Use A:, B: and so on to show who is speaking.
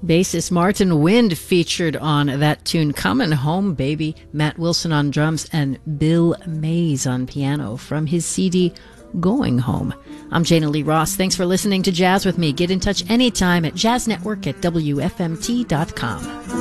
A: Bassist Martin Wind featured on that tune, Comin' Home Baby, Matt Wilson on drums, and Bill Mays on piano from his CD, Going Home. I'm Jana Lee Ross. Thanks for listening to Jazz with me. Get in touch anytime at jazznetwork@wfmt.com.